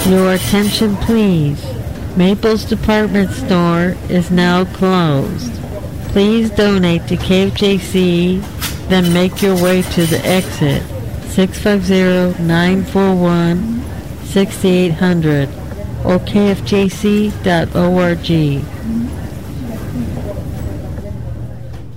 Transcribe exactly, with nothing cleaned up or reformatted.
Your attention please. Maples Department Store is now closed. Please donate to K F J C, then make your way to the exit, six five zero, nine four one, six eight zero zero or K F J C dot org.